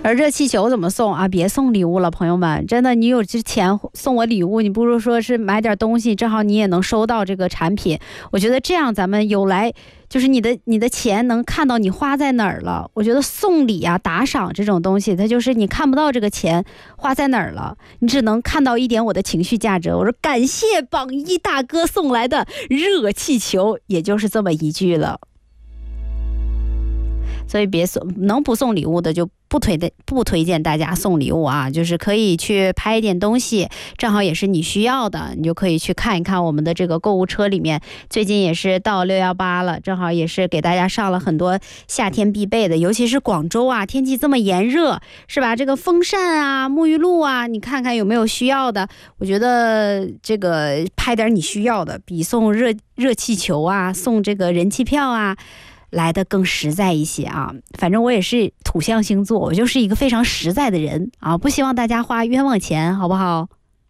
而热气球怎么送啊？别送礼物了，朋友们，真的，你有之前送我礼物，你不如说是买点东西，正好你也能收到这个产品。我觉得这样咱们有来，就是你的钱能看到你花在哪儿了。我觉得送礼啊、打赏这种东西，它就是你看不到这个钱花在哪儿了，你只能看到一点我的情绪价值。我说感谢榜一大哥送来的热气球，也就是这么一句了。所以别送，能不送礼物的就不推荐大家送礼物啊，就是可以去拍一点东西，正好也是你需要的，你就可以去看一看我们的这个购物车里面，最近也是到618了，正好也是给大家上了很多夏天必备的，尤其是广州啊，天气这么炎热，是吧？这个风扇啊、沐浴露啊，你看看有没有需要的？我觉得这个拍点你需要的，比送热气球啊、送这个人气票啊来的更实在一些啊。反正我也是土象星座，我就是一个非常实在的人啊，不希望大家花冤枉钱，好不好？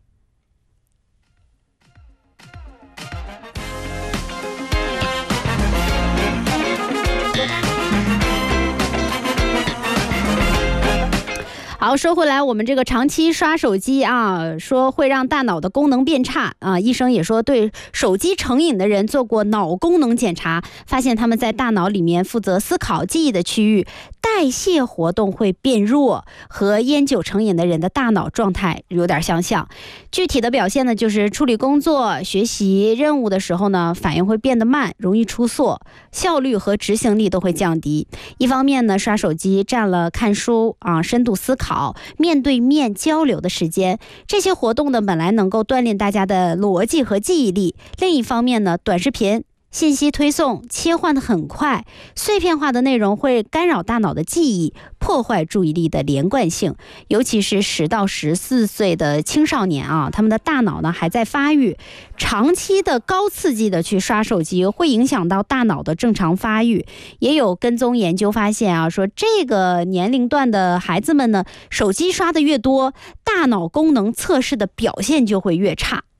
好，说回来，我们这个长期刷手机啊，说会让大脑的功能变差啊。医生也说，对手机成瘾的人做过脑功能检查，发现他们在大脑里面负责思考、记忆的区域代谢活动会变弱，和烟酒成瘾的人的大脑状态有点相像。具体的表现呢，就是处理工作、学习任务的时候呢，反应会变得慢，容易出错，效率和执行力都会降低。一方面呢，刷手机占了看书啊、深度思考、面对面交流的时间，这些活动呢本来能够锻炼大家的逻辑和记忆力。另一方面呢，短视频信息推送切换得很快，碎片化的内容会干扰大脑的记忆，破坏注意力的连贯性。尤其是10到14岁的青少年啊，他们的大脑呢还在发育，长期的高刺激的去刷手机会影响到大脑的正常发育。也有跟踪研究发现啊，说这个年龄段的孩子们呢，手机刷的越多，大脑功能测试的表现就会越差